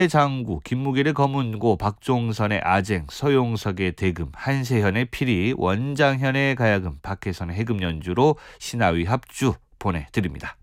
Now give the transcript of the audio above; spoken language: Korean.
장구, 김무길의 검은고, 박종선의 아쟁, 서용석의 대금, 한세현의 피리, 원장현의 가야금, 박혜선의 해금 연주로 신하위 합주 보내드립니다.